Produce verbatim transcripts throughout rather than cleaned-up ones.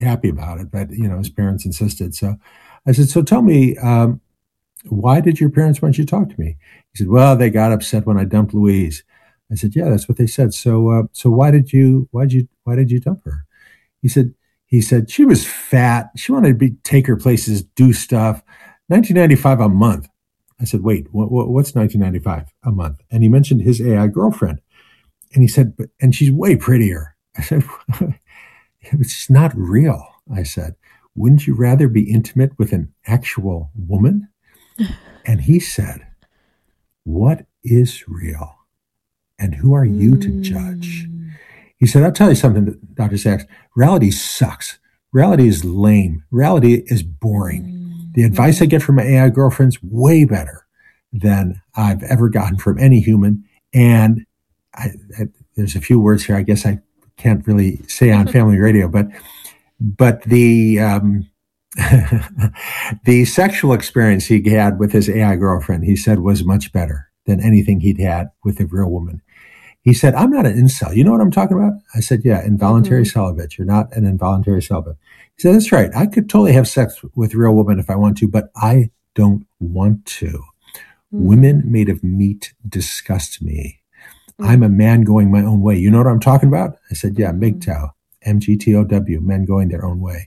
happy about it, but you know, his parents insisted. So I said, "So tell me, um, why did your parents want you to talk to me?" He said, "Well, they got upset when I dumped Louise." I said, "Yeah, that's what they said. So, uh, so why did you, why did you, why did you dump her?" He said, "He said she was fat. She wanted to be, take her places, do stuff. nineteen ninety-five a month." I said, "Wait, what, what, what's nineteen ninety-five a month?" And he mentioned his A I girlfriend, and he said, "But and she's way prettier." I said, "It's not real." I said, "Wouldn't you rather be intimate with an actual woman?" And he said, "What is real? And who are you to judge?" Mm. He said, "I'll tell you something, Doctor Sachs. Reality sucks. Reality is lame. Reality is boring. The advice I Mm-hmm. get from my A I girlfriend's way better than I've ever gotten from any human." And I, I, there's a few words here I guess I can't really say on family radio, but but the um, the sexual experience he had with his A I girlfriend, he said, was much better than anything he'd had with a real woman. He said, "I'm not an incel. You know what I'm talking about?" I said, "Yeah, involuntary Mm-hmm. celibate. You're not an involuntary celibate." He said, "That's right. I could totally have sex with real women if I want to, but I don't want to. Women Mm-hmm. made of meat disgust me. I'm a man going my own way. You know what I'm talking about?" I said, "Yeah, Mm-hmm. M G T O W, M G T O W, men going their own way."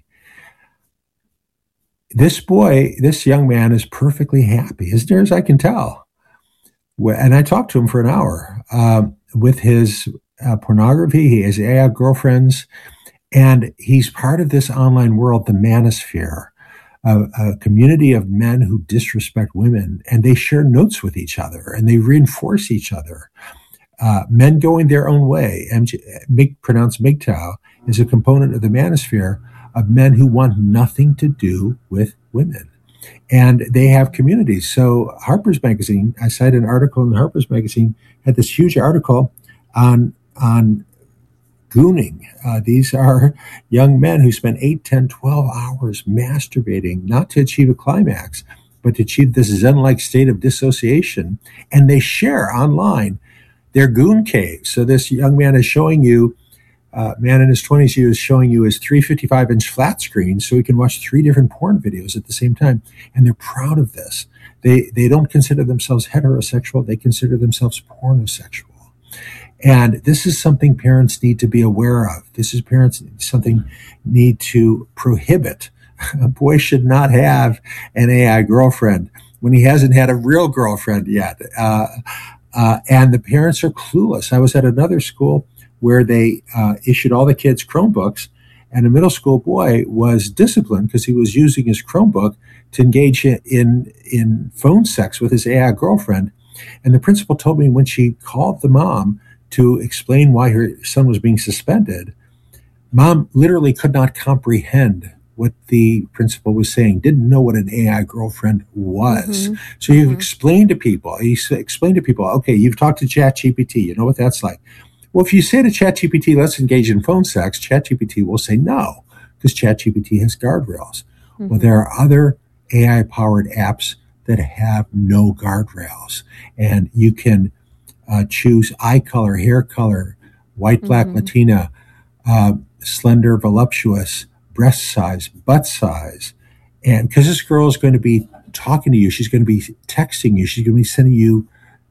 This boy, this young man is perfectly happy, as near as I can tell. And I talked to him for an hour um, with his uh, pornography. He has A I girlfriends, and he's part of this online world, the manosphere, a, a community of men who disrespect women, and they share notes with each other and they reinforce each other. Uh, men going their own way, M G, pronounced M G T O W, is a component of the manosphere of men who want nothing to do with women. And they have communities. So Harper's Magazine, I cited an article in Harper's Magazine, had this huge article on on gooning. Uh, these are young men who spend eight, ten, twelve hours masturbating, not to achieve a climax, but to achieve this zen-like state of dissociation. And they share online their goon cave. So this young man is showing you, uh, man in his twenties, he was showing you his three fifty-five inch flat screen so he can watch three different porn videos at the same time. And they're proud of this. They, they don't consider themselves heterosexual. They consider themselves pornosexual. And this is something parents need to be aware of. This is parents something need to prohibit. A boy should not have an A I girlfriend when he hasn't had a real girlfriend yet. Uh, uh, and the parents are clueless. I was at another school where they uh, issued all the kids Chromebooks, and a middle school boy was disciplined because he was using his Chromebook to engage in in phone sex with his A I girlfriend. And the principal told me when she called the mom to explain why her son was being suspended, mom literally could not comprehend what the principal was saying, didn't know what an A I girlfriend was. Mm-hmm. So you Mm-hmm. explain to people, you explain to people, okay, you've talked to ChatGPT, you know what that's like. Well, if you say to ChatGPT, let's engage in phone sex, ChatGPT will say no, because ChatGPT has guardrails. Well, Mm-hmm. there are other A I-powered apps that have no guardrails, and you can uh, choose eye color, hair color, white, black, Mm-hmm. Latina, uh, slender, voluptuous, breast size, butt size. And because this girl is going to be talking to you, she's going to be texting you, she's going to be sending you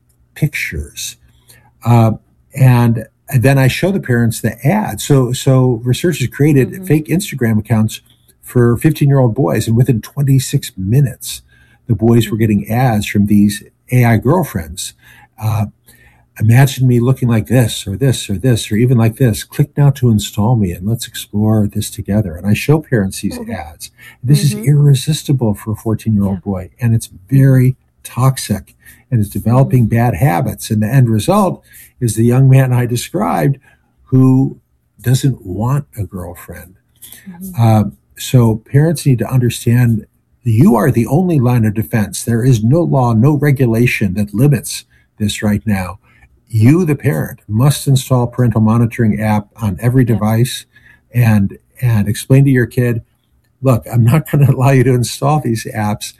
pictures. Uh, and, and then I show the parents the ad. So, so researchers created Mm-hmm. fake Instagram accounts for fifteen year old boys. And within twenty-six minutes, the boys were Mm-hmm. getting ads from these A I girlfriends. Uh, Imagine me looking like this or this or this or even like this. Click now to install me and let's explore this together. And I show parents these ads. This is Mm-hmm. irresistible for a fourteen year Yeah. old boy, and it's Mm-hmm. very toxic and it's developing Mm-hmm. bad habits. And the end result is the young man I described who doesn't want a girlfriend. Mm-hmm. Uh, so parents need to understand you are the only line of defense. There is no law, no regulation that limits this right now. You, the parent, must install a parental monitoring app on every Yep. device and and explain to your kid, look, I'm not going to allow you to install these apps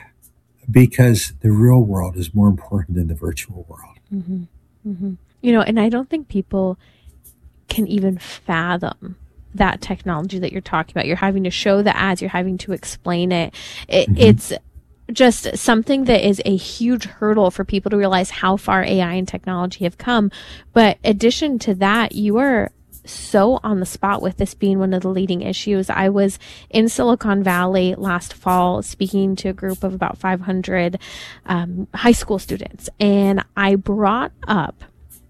because the real world is more important than the virtual world. Mm-hmm. Mm-hmm. You know, and I don't think people can even fathom that technology that you're talking about. You're having to show the ads. You're having to explain it. it Mm-hmm. It's just something that is a huge hurdle for people to realize how far A I and technology have come. But addition to that, you are so on the spot with this being one of the leading issues. I was in Silicon Valley last fall speaking to a group of about five hundred um, high school students, and I brought up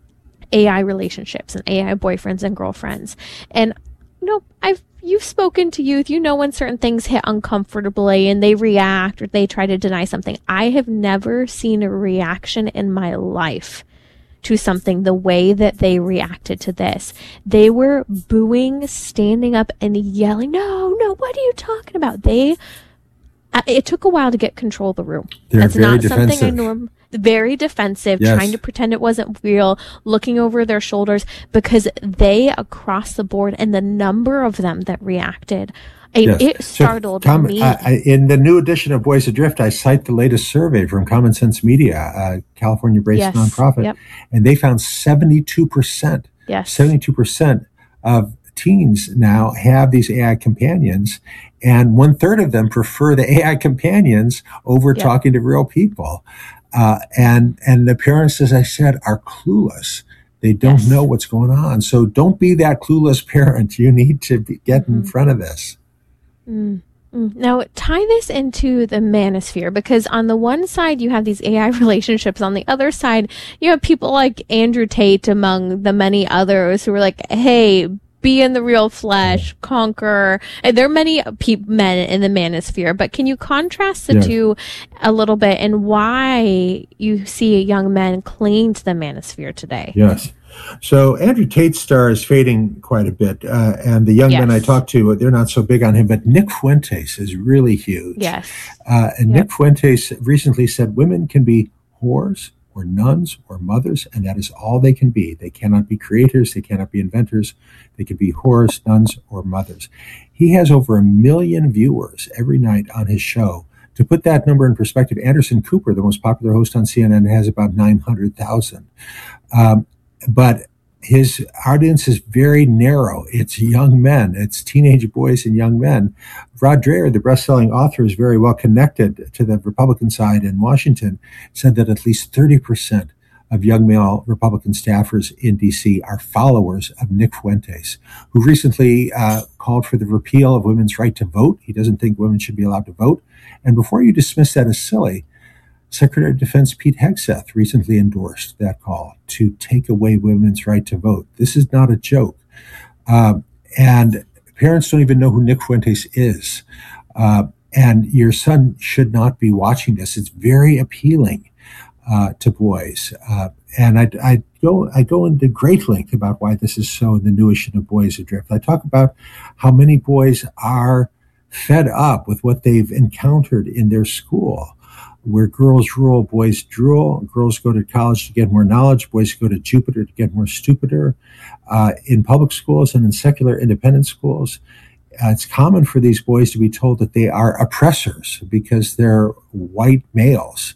A I relationships and A I boyfriends and girlfriends. And you know, I've you've spoken to youth, you know when certain things hit uncomfortably and they react or they try to deny something. I have never seen a reaction in my life to something the way that they reacted to this. They were booing, standing up and yelling, no, no, what are you talking about? They, uh, it took a while to get control of the room. They're That's very not defensive. something I norm. Very defensive, Yes. trying to pretend it wasn't real, looking over their shoulders, because they, across the board, and the number of them that reacted, it, Yes. it So, startled Tom, me. I, I, in the new edition of Boys Adrift, I cite the latest survey from Common Sense Media, a California-based Yes. nonprofit, Yep. and they found seventy-two percent, Yes. seventy-two percent of teens now have these A I companions, and one third of them prefer the A I companions over Yep. talking to real people. Uh, and and the parents, as I said, are clueless. They don't Yes. know what's going on. So don't be that clueless parent. You need to be, get in front of this. Mm. Mm. Now, tie this into the manosphere, because on the one side, you have these A I relationships. On the other side, you have people like Andrew Tate, among the many others, who are like, hey, be in the real flesh, conquer. And there are many pe- men in the manosphere, but can you contrast the Yeah. two a little bit, and why you see young men clinging to the manosphere today? Yes. So Andrew Tate's star is fading quite a bit, uh, and the young Yes. men I talk to, they're not so big on him. But Nick Fuentes is really huge. Yes. Uh, and Yep. Nick Fuentes recently said women can be whores or nuns or mothers, and that is all they can be. They cannot be creators. They cannot be inventors. They can be whores, nuns, or mothers. He has over a million viewers every night on his show. To put that number in perspective, Anderson Cooper, the most popular host on C N N, has about nine hundred thousand. Um, but his audience is very narrow. It's young men. It's teenage boys and young men. Rod Dreher, the best-selling author, is very well connected to the Republican side in Washington, said that at least thirty percent of young male Republican staffers in D C are followers of Nick Fuentes, who recently uh, called for the repeal of women's right to vote. He doesn't think women should be allowed to vote. And before you dismiss that as silly, Secretary of Defense Pete Hegseth recently endorsed that call to take away women's right to vote. This is not a joke. Uh, and parents don't even know who Nick Fuentes is. Uh, and your son should not be watching this. It's very appealing uh, to boys. Uh, and I, I go I go into great length about why this is so in the new issue of Boys Adrift. I talk about how many boys are fed up with what they've encountered in their school, where girls rule, boys drool. Girls go to college to get more knowledge. Boys go to Jupiter to get more stupider. Uh, in public schools and in secular independent schools, uh, it's common for these boys to be told that they are oppressors because they're white males.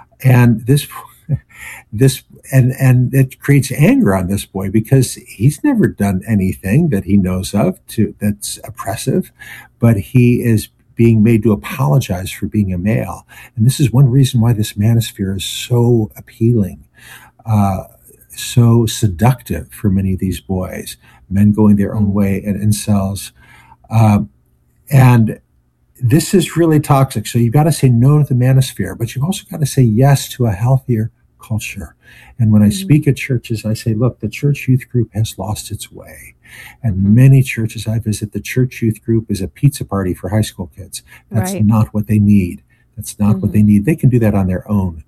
And this, this, and, and it creates anger on this boy because he's never done anything that he knows of to that's oppressive, but he is being made to apologize for being a male. And this is one reason why this manosphere is so appealing, uh, so seductive for many of these boys, men going their own way and incels. Uh, and this is really toxic. So you've got to say no to the manosphere, but you've also got to say yes to a healthier culture. And when I speak at churches, I say, look, the church youth group has lost its way. And mm-hmm. many churches I visit, the church youth group is a pizza party for high school kids. That's right. not what they need. That's not mm-hmm. what they need. They can do that on their own.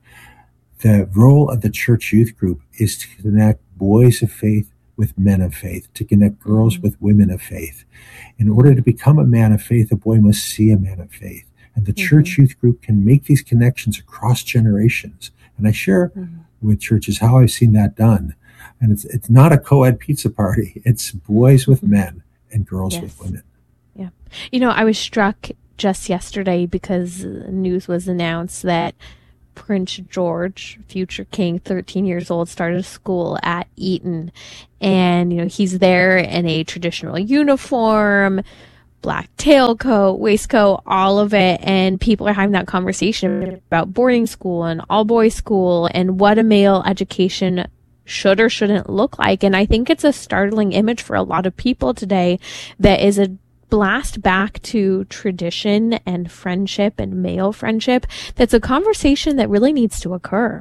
The role of the church youth group is to connect boys of faith with men of faith, to connect girls mm-hmm. with women of faith. In order to become a man of faith, a boy must see a man of faith. And the mm-hmm. church youth group can make these connections across generations. And I share mm-hmm. with churches how I've seen that done. And it's it's not a co-ed pizza party. It's boys with men and girls yes. with women. Yeah. You know, I was struck just yesterday because news was announced that Prince George, future king, thirteen years old, started school at Eton. And, you know, he's there in a traditional uniform, black tailcoat, waistcoat, all of it. And people are having that conversation about boarding school and all boys school and what a male education should or shouldn't look like. And I think it's a startling image for a lot of people today that is a blast back to tradition and friendship and male friendship. That's a conversation that really needs to occur.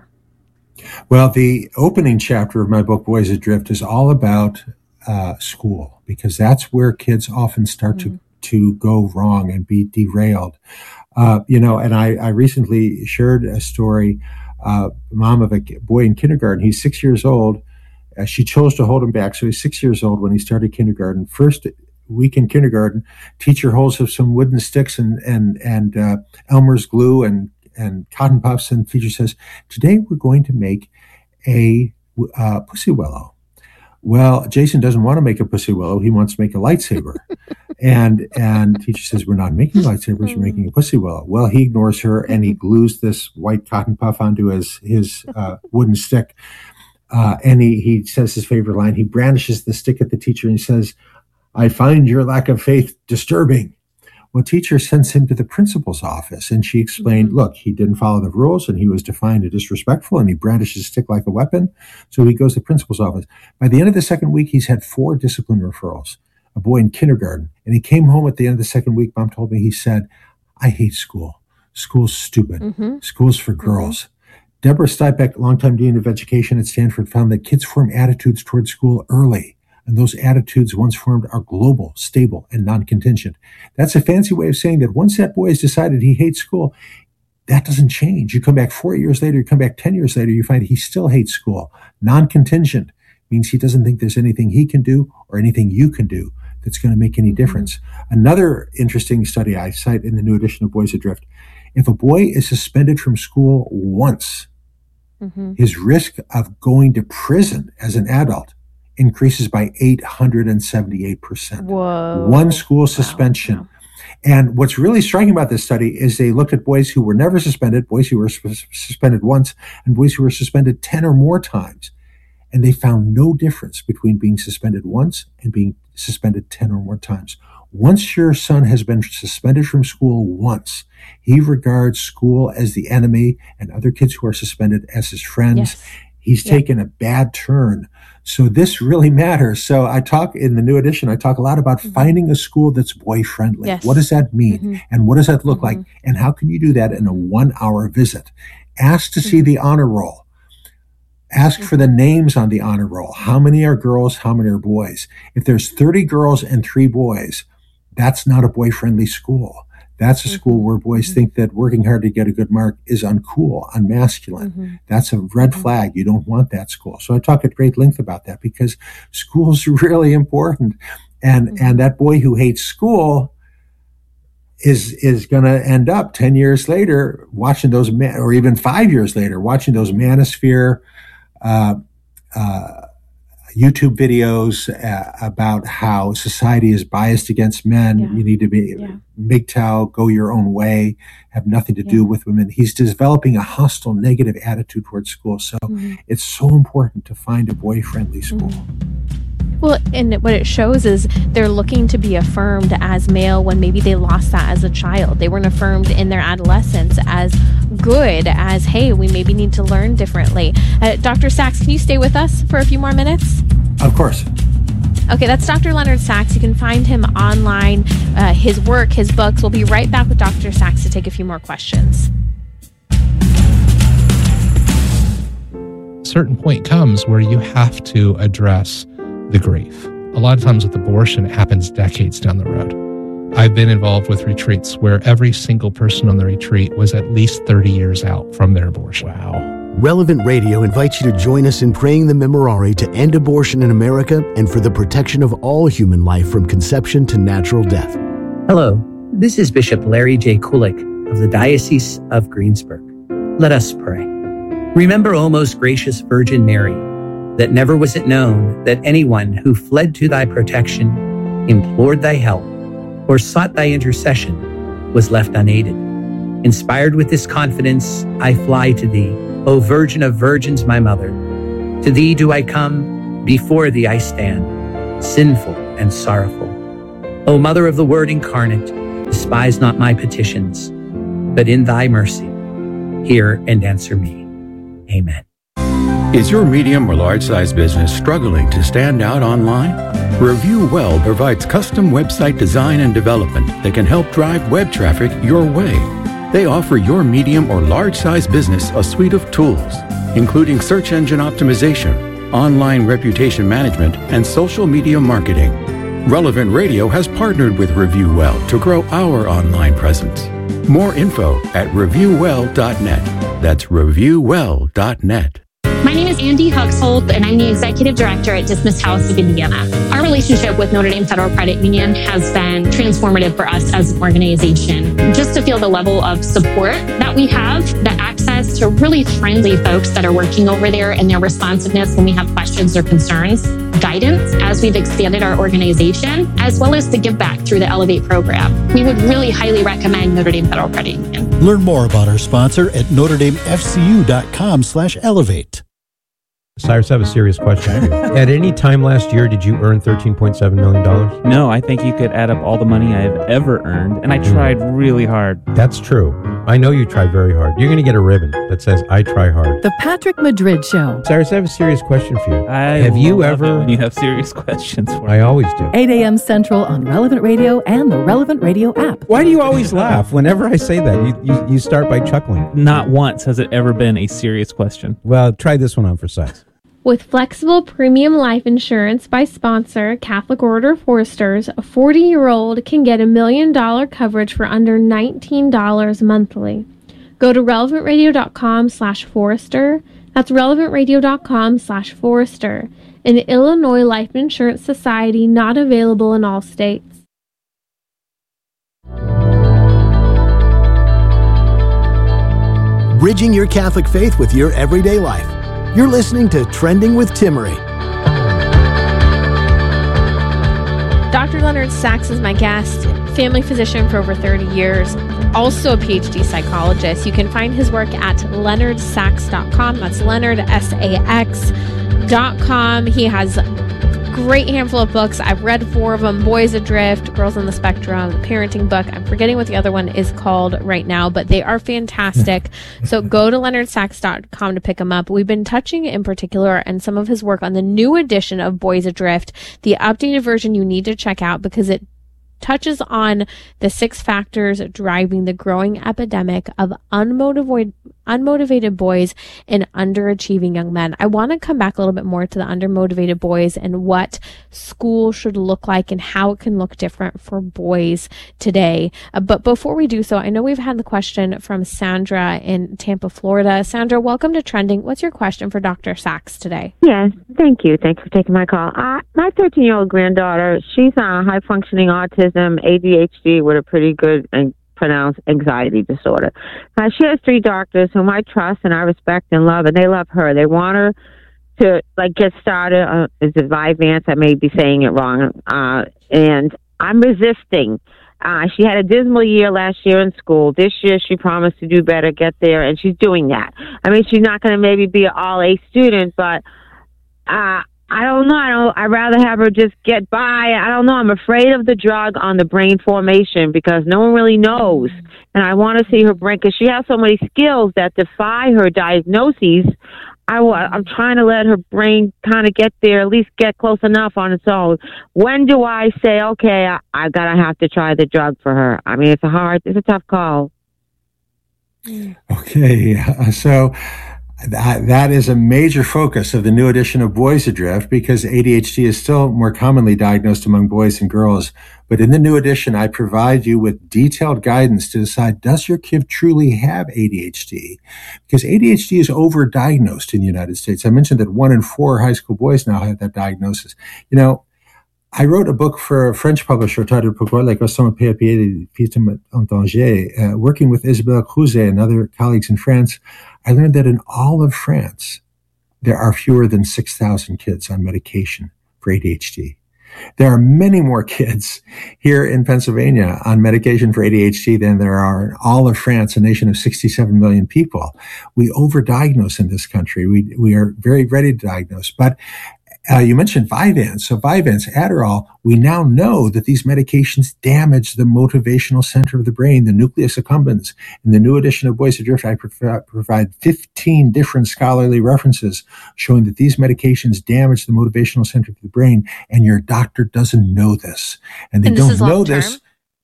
Well, the opening chapter of my book, Boys Adrift, is all about uh, school, because that's where kids often start mm-hmm. to, to go wrong and be derailed. Uh, you know, and I, I recently shared a story, uh, mom of a boy in kindergarten. He's six years old. Uh, she chose to hold him back. So he's six years old when he started kindergarten. First week in kindergarten, teacher holds up some wooden sticks and and and uh, Elmer's glue and and cotton puffs, and teacher says, "Today we're going to make a uh, pussy willow." Well, Jason doesn't want to make a pussy willow; he wants to make a lightsaber. and and teacher says, "We're not making lightsabers; we're making a pussy willow." Well, he ignores her and he glues this white cotton puff onto his his uh, wooden stick, uh, and he he says his favorite line. He brandishes the stick at the teacher and he says, "I find your lack of faith disturbing." Well, teacher sends him to the principal's office, and she explained, mm-hmm. look, he didn't follow the rules, and he was defiant and disrespectful, and he brandished his stick like a weapon. So he goes to the principal's office. By the end of the second week, he's had four discipline referrals, a boy in kindergarten. And he came home at the end of the second week, Mom told me, he said, "I hate school. School's stupid. Mm-hmm. School's for girls." Mm-hmm. Deborah Steinbeck, longtime dean of education at Stanford, found that kids form attitudes toward school early. And those attitudes, once formed, are global, stable, and non-contingent. That's a fancy way of saying that once that boy has decided he hates school, that doesn't change. You come back four years later, you come back ten years later, you find he still hates school. Non-contingent means he doesn't think there's anything he can do or anything you can do that's going to make any difference. Mm-hmm. Another interesting study I cite in the new edition of Boys Adrift, if a boy is suspended from school once, mm-hmm. his risk of going to prison as an adult increases by eight hundred seventy-eight percent. Whoa. One school suspension. Wow. And what's really striking about this study is they looked at boys who were never suspended, boys who were su- suspended once, and boys who were suspended ten or more times. And they found no difference between being suspended once and being suspended ten or more times. Once your son has been suspended from school once, he regards school as the enemy and other kids who are suspended as his friends. Yes. He's yeah. taken a bad turn. So this really matters. So I talk in the new edition, I talk a lot about mm-hmm. finding a school that's boy-friendly. Yes. What does that mean? Mm-hmm. And what does that look mm-hmm. like? And how can you do that in a one-hour visit? Ask to mm-hmm. see the honor roll. Ask mm-hmm. for the names on the honor roll. How many are girls? How many are boys? If there's thirty girls and three boys, that's not a boy-friendly school. That's a school where boys mm-hmm. think that working hard to get a good mark is uncool, unmasculine. Mm-hmm. That's a red flag. You don't want that school. So I talk at great length about that because school's really important. And mm-hmm. and that boy who hates school is is going to end up ten years later watching those, man, or even five years later, watching those manosphere uh, uh, YouTube videos uh, about how society is biased against men. Yeah. You need to be yeah. M G T O W, go your own way, have nothing to yeah. do with women. He's developing a hostile, negative attitude towards school. So mm-hmm. it's so important to find a boy-friendly school. Mm-hmm. Well, and what it shows is they're looking to be affirmed as male when maybe they lost that as a child. They weren't affirmed in their adolescence as good, as, hey, we maybe need to learn differently. Uh, Doctor Sachs, can you stay with us for a few more minutes? Of course. Okay, that's Doctor Leonard Sachs. You can find him online, uh, his work, his books. We'll be right back with Doctor Sachs to take a few more questions. A certain point comes where you have to address the grief. A lot of times with abortion, it happens decades down the road. I've been involved with retreats where every single person on the retreat was at least thirty years out from their abortion. Wow. Relevant Radio invites you to join us in praying the Memorare to end abortion in America and for the protection of all human life from conception to natural death. Hello, this is Bishop Larry J. Kulik of the Diocese of Greensburg. Let us pray. Remember, O most gracious Virgin Mary, that never was it known that anyone who fled to thy protection, implored thy help, or sought thy intercession was left unaided. Inspired with this confidence, I fly to thee, O Virgin of Virgins, my mother. To thee do I come, before thee I stand, sinful and sorrowful. O Mother of the Word incarnate, despise not my petitions, but in thy mercy, hear and answer me. Amen. Is your medium or large-size business struggling to stand out online? Review Well provides custom website design and development that can help drive web traffic your way. They offer your medium or large-size business a suite of tools, including search engine optimization, online reputation management, and social media marketing. Relevant Radio has partnered with Review Well to grow our online presence. More info at review well dot net. That's review well dot net. My name is Andy Huxhold, and I'm the Executive Director at Dismas House of Indiana. Our relationship with Notre Dame Federal Credit Union has been transformative for us as an organization. Just to feel the level of support that we have, the access to really friendly folks that are working over there and their responsiveness when we have questions or concerns, guidance as we've expanded our organization, as well as the give back through the Elevate program. We would really highly recommend Notre Dame Federal Credit Union. Learn more about our sponsor at notre dame f c u dot com slash elevate. Cyrus, I have a serious question. At any time last year, did you earn thirteen point seven million dollars? No, I think you could add up all the money I have ever earned, and I tried mm. really hard. That's true. I know you tried very hard. You're going to get a ribbon that says, I try hard. The Patrick Madrid Show. Cyrus, I have a serious question for you. I have you love ever... it when you have serious questions for me. I always do. eight a.m. Central on Relevant Radio and the Relevant Radio app. Why do you always laugh? Whenever I say that, you, you, you start by chuckling. Not once has it ever been a serious question. Well, try this one on for size. With flexible premium life insurance by sponsor Catholic Order of Foresters, a forty-year-old can get a million dollar coverage for under nineteen dollars monthly. Go to relevant radio dot com slash Forester. That's relevant radio dot com slash Forester. An Illinois Life Insurance Society not available in all states. Bridging your Catholic faith with your everyday life. You're listening to Trending with Timmerie. Doctor Leonard Sachs is my guest, family physician for over thirty years, also a P H D psychologist. You can find his work at leonard sachs dot com. That's Leonard, S A X dot com. He has great handful of books. I've read four of them: Boys Adrift, Girls on the Spectrum, parenting book. I'm forgetting what the other one is called right now, but they are fantastic. So go to leonard sachs dot com to pick them up. We've been touching in particular on some of his work on the new edition of Boys Adrift, the updated version you need to check out because it touches on the six factors driving the growing epidemic of unmotivated unmotivated boys and underachieving young men. I want to come back a little bit more to the undermotivated boys and what school should look like and how it can look different for boys today. Uh, but before we do so, I know we've had the question from Sandra in Tampa, Florida. Sandra, welcome to Trending. What's your question for Doctor Sachs today? Yes, thank you. Thanks for taking my call. Uh, my thirteen-year-old granddaughter, she's on high-functioning autism, A D H D with a pretty good and pronounced anxiety disorder. Uh, she has three doctors whom I trust and I respect and love, and they love her. They want her to like get started. Uh, is it Vyvanse? I may be saying it wrong. Uh, and I'm resisting. Uh, she had a dismal year last year in school. This year she promised to do better, get there, and she's doing that. I mean, she's not going to maybe be an all-A student, but uh, I don't know. I don't, I'd rather have her just get by. I don't know. I'm afraid of the drug on the brain formation because no one really knows. And I want to see her brain because she has so many skills that defy her diagnoses. I, I'm trying to let her brain kind of get there, at least get close enough on its own. When do I say, okay, I, I got to have to try the drug for her? I mean, it's a hard, it's a tough call. Okay, uh, so that, that is a major focus of the new edition of Boys Adrift because A D H D is still more commonly diagnosed among boys and girls. But in the new edition, I provide you with detailed guidance to decide, does your kid truly have A D H D? Because A D H D is overdiagnosed in the United States. I mentioned that one in four high school boys now have that diagnosis. You know, I wrote a book for a French publisher titled Pourquoi les garçons paient à pied des filles en danger. Uh, working with Isabelle Crouzet and other colleagues in France, I learned that in all of France, there are fewer than six thousand kids on medication for A D H D. There are many more kids here in Pennsylvania on medication for A D H D than there are in all of France, a nation of sixty-seven million people. We overdiagnose in this country. We we are very ready to diagnose. But uh, you mentioned Vyvanse. So Vyvanse, Adderall, we now know that these medications damage the motivational center of the brain, the nucleus accumbens. In the new edition of Boys Adrift, I pro- provide fifteen different scholarly references showing that these medications damage the motivational center of the brain, and your doctor doesn't know this. And they and this don't know this.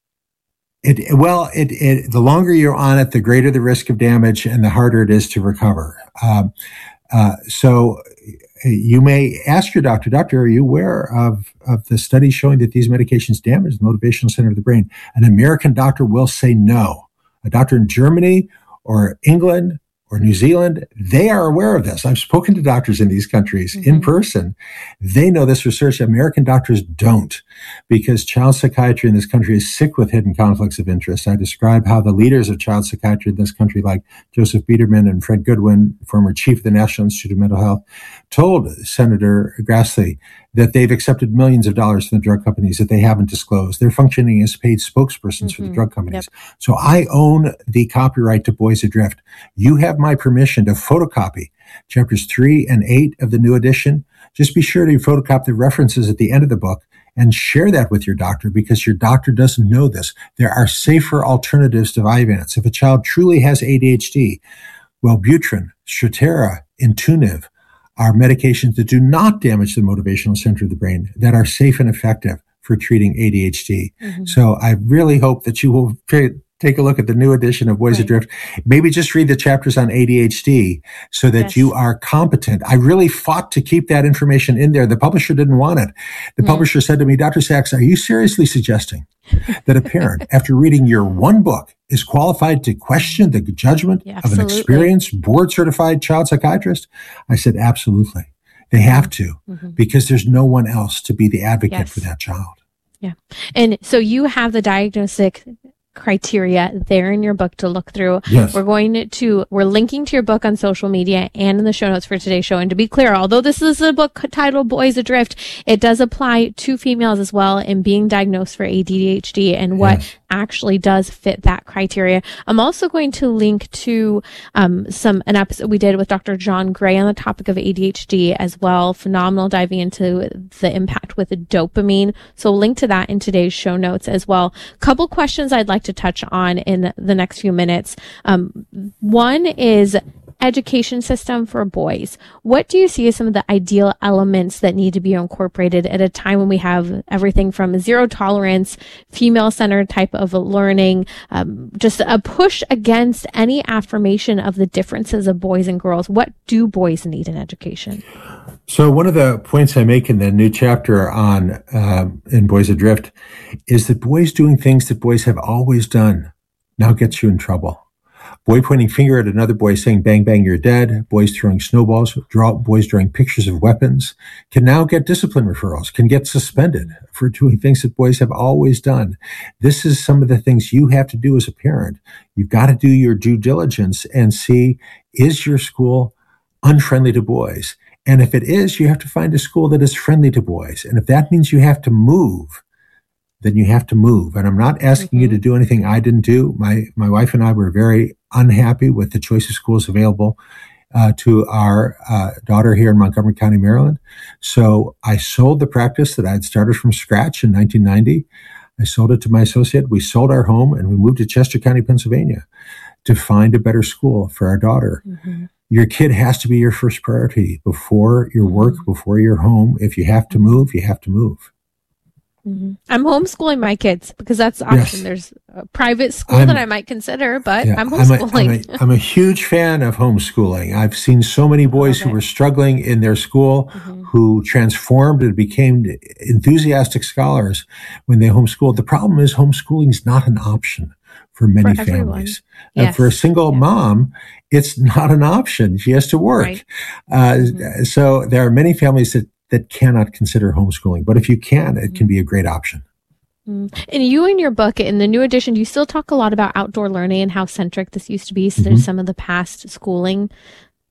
It, well, it, it, the longer you're on it, the greater the risk of damage and the harder it is to recover. Um, uh, so you may ask your doctor, doctor, are you aware of, of the studies showing that these medications damage the motivational center of the brain? An American doctor will say no. A doctor in Germany or England or New Zealand, they are aware of this. I've spoken to doctors in these countries mm-hmm. in person. They know this research. American doctors don't, because child psychiatry in this country is sick with hidden conflicts of interest. I describe how the leaders of child psychiatry in this country, like Joseph Biederman and Fred Goodwin, former chief of the National Institute of Mental Health, told Senator Grassley that they've accepted millions of dollars from the drug companies that they haven't disclosed. They're functioning as paid spokespersons mm-hmm. for the drug companies. Yep. So I own the copyright to Boys Adrift. You have my permission to photocopy chapters three and eight of the new edition. Just be sure to photocopy the references at the end of the book and share that with your doctor, because your doctor doesn't know this. There are safer alternatives to Vyvanse. If a child truly has A D H D, Wellbutrin, Strattera, Intuniv are medications that do not damage the motivational center of the brain, that are safe and effective for treating A D H D. Mm-hmm. So I really hope that you will pay, take a look at the new edition of Boys right. Adrift. Maybe just read the chapters on A D H D so that yes. you are competent. I really fought to keep that information in there. The publisher didn't want it. The mm. publisher said to me, Doctor Sachs, are you seriously suggesting that a parent, after reading your one book, is qualified to question the judgment yeah, of an experienced, board-certified child psychiatrist? I said, absolutely. They have to, mm-hmm. because there's no one else to be the advocate yes. for that child. Yeah. And so you have the diagnostic criteria there in your book to look through. Yes. We're going to, we're linking to your book on social media and in the show notes for today's show. And to be clear, although this is a book titled Boys Adrift, it does apply to females as well in being diagnosed for A D H D and what yes. actually does fit that criteria. I'm also going to link to um, some an episode we did with Doctor John Gray on the topic of A D H D as well. Phenomenal, diving into the impact with dopamine. So we'll link to that in today's show notes as well. Couple questions I'd like to touch on in the next few minutes. Um, one is education system for boys. What do you see as some of the ideal elements that need to be incorporated at a time when we have everything from zero tolerance, female-centered type of learning, um, just a push against any affirmation of the differences of boys and girls? What do boys need in education? So one of the points I make in the new chapter on um, in Boys Adrift is that boys doing things that boys have always done now gets you in trouble. Boy pointing finger at another boy saying, bang, bang, you're dead. Boys throwing snowballs, draw, boys drawing pictures of weapons can now get discipline referrals, can get suspended for doing things that boys have always done. This is some of the things you have to do as a parent. You've got to do your due diligence and see, is your school unfriendly to boys? And if it is, you have to find a school that is friendly to boys. And if that means you have to move, then you have to move. And I'm not asking mm-hmm. you to do anything I didn't do. My my wife and I were very unhappy with the choice of schools available uh, to our uh, daughter here in Montgomery County, Maryland. So I sold the practice that I had started from scratch in nineteen ninety. I sold it to my associate. We sold our home and we moved to Chester County, Pennsylvania to find a better school for our daughter. Mm-hmm. Your kid has to be your first priority before your work, before your home. If you have to move, you have to move. Mm-hmm. I'm homeschooling my kids because that's the option. Yes. There's a private school I'm, that I might consider, but yeah, I'm I'm homeschooling. a, I'm, a, I'm a huge fan of homeschooling. I've seen so many boys who were struggling in their school mm-hmm. who transformed and became enthusiastic scholars when they homeschooled. The problem is homeschooling is not an option for many for families. Yes. Uh, for a single yeah. mom, it's not an option. She has to work. Right. Uh, mm-hmm. So there are many families that that cannot consider homeschooling. But if you can, it can be a great option. And you in your book, in the new edition, you still talk a lot about outdoor learning and how centric this used to be to mm-hmm. some of the past schooling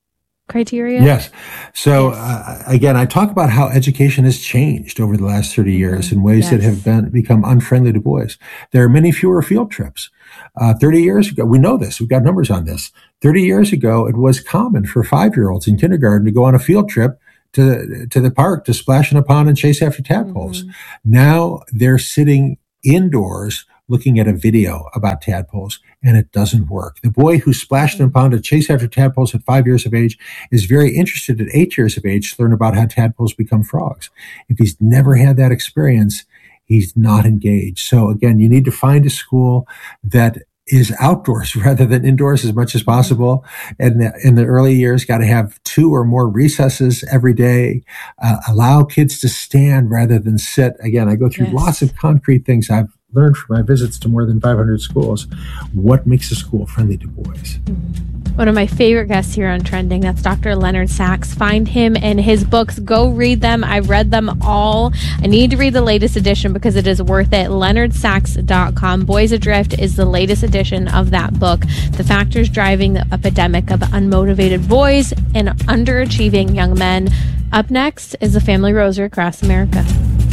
criteria? Yes. So yes. Uh, again, I talk about how education has changed over the last thirty years mm-hmm. in ways yes. that have been become unfriendly to boys. There are many fewer field trips. Uh, thirty years ago, we know this. We've got numbers on this. thirty years ago, it was common for five-year-olds in kindergarten to go on a field trip to to the park to splash in a pond and chase after tadpoles. Mm-hmm. Now they're sitting indoors looking at a video about tadpoles, and it doesn't work. The boy who splashed in a pond to chase after tadpoles at five years of age is very interested at eight years of age to learn about how tadpoles become frogs. If he's never had that experience, he's not engaged. So again, you need to find a school that is outdoors rather than indoors as much as possible. And in the early years, got to have two or more recesses every day. Uh, allow kids to stand rather than sit. Again, I go through yes. lots of concrete things I've learned from my visits to more than five hundred schools. What makes a school friendly to boys? One of my favorite guests here on Trending, that's Doctor Leonard Sax. Find him and his books. Go read them. I've read them all. I need to read the latest edition because it is worth it. leonard sax dot com. Boys Adrift is the latest edition of that book. The factors driving the epidemic of unmotivated boys and underachieving young men. Up next is the Family Rosary Across America.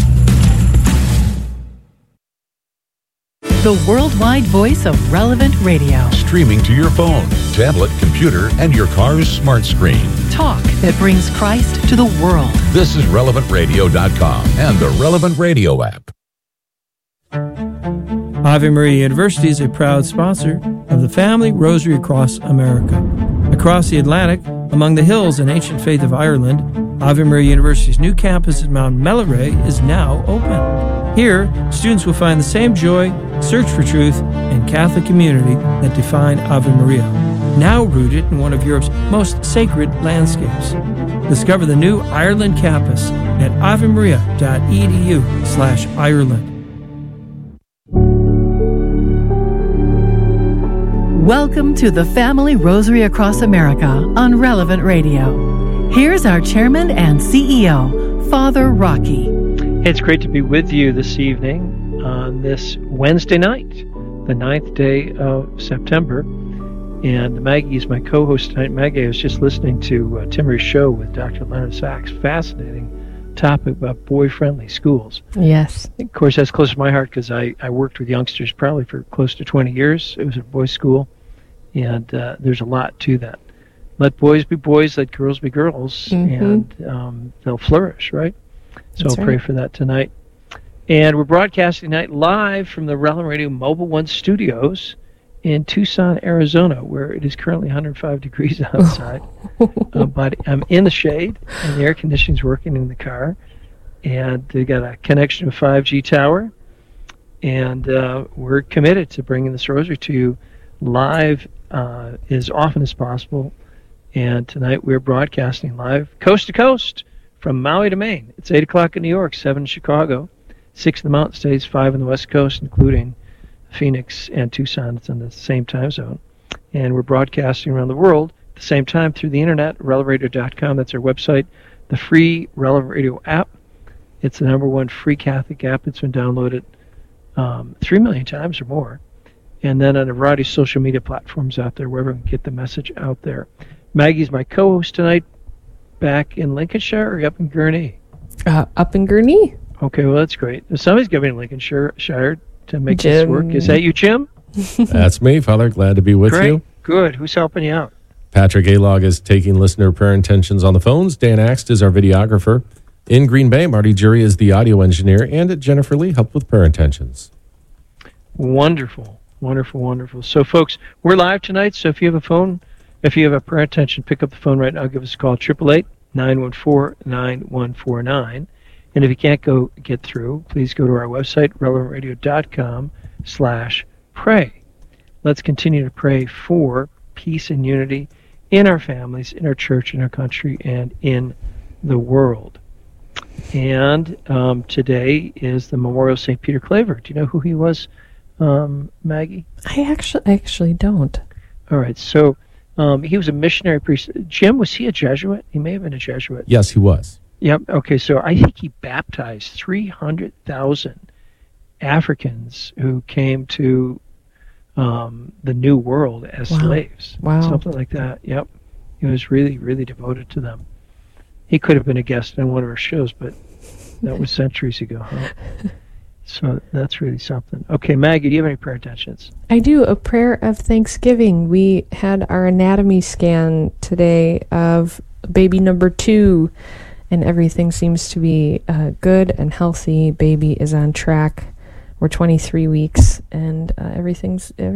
The worldwide voice of Relevant Radio. Streaming to your phone, tablet, computer, and your car's smart screen. Talk that brings Christ to the world. This is relevant radio dot com and the Relevant Radio app. Ave Maria University is a proud sponsor of the Family Rosary Across America. Across the Atlantic, among the hills and ancient faith of Ireland, Ave Maria University's new campus at Mount Melleray is now open. Here, students will find the same joy, search for truth, and Catholic community that define Ave Maria, now rooted in one of Europe's most sacred landscapes. Discover the new Ireland campus at avemaria.edu slash Ireland. Welcome to the Family Rosary Across America on Relevant Radio. Here's our chairman and C E O, Father Rocky. It's great to be with you this evening on this Wednesday night, the ninth day of September. And Maggie is my co-host tonight. Maggie, I was just listening to uh, Timmery's show with Doctor Leonard Sax. Fascinating topic about boy-friendly schools. Yes. Of course, that's close to my heart because I, I worked with youngsters probably for close to twenty years. It was a boys' school, and uh, there's a lot to that. Let boys be boys, let girls be girls, mm-hmm. and um, they'll flourish, right? So That's I'll pray right. for that tonight. And we're broadcasting tonight live from the Relevant Radio Mobile One Studios in Tucson, Arizona, where it is currently one hundred five degrees outside. uh, but I'm in the shade, and the air conditioning's working in the car. And they got a connection to a five G tower. And uh, we're committed to bringing this rosary to you live uh, as often as possible. And tonight we're broadcasting live coast to coast from Maui to Maine. It's eight o'clock in New York, seven in Chicago, six in the Mountain States, five in the West Coast, including Phoenix and Tucson. It's on the same time zone. And we're broadcasting around the world at the same time through the internet, relevant radio dot com. That's our website. The free Relevant Radio app. It's the number one free Catholic app. It's been downloaded um, three million times or more. And then on a variety of social media platforms out there, wherever we can get the message out there. Maggie's my co-host tonight. Back in Lincolnshire or up in Gurnee? Uh, up in Gurnee. Okay, well, that's great. Somebody's going to be in Lincolnshire Shire to make Jim. This work. Is that you, Jim? That's me, Father. Glad to be with great. you. Good. Who's helping you out? Patrick Alog is taking listener prayer intentions on the phones. Dan Axt is our videographer. In Green Bay, Marty Jury is the audio engineer. And Jennifer Lee helped with prayer intentions. Wonderful. Wonderful, wonderful. So, folks, we're live tonight, so if you have a phone, if you have a prayer intention, pick up the phone right now. Give us a call, eight eight eight, nine one four, nine one four nine. And if you can't go get through, please go to our website, relevant radio dot com slash pray. Let's continue to pray for peace and unity in our families, in our church, in our country, and in the world. And um, today is the Memorial Saint Peter Claver. Do you know who he was, um, Maggie? I actually, I actually don't. All right, so Um, he was a missionary priest. Jim, was he a Jesuit? He may have been a Jesuit. Yes, he was. Yep. Okay, so I think he baptized three hundred thousand Africans who came to um, the New World as wow. slaves. Wow. Something like that. Yep. He was really, really devoted to them. He could have been a guest on one of our shows, but that was centuries ago, huh? So that's really something. Okay, Maggie, do you have any prayer intentions? I do. A prayer of thanksgiving. We had our anatomy scan today of baby number two, and everything seems to be uh, good and healthy. Baby is on track. We're twenty-three weeks, and uh, everything's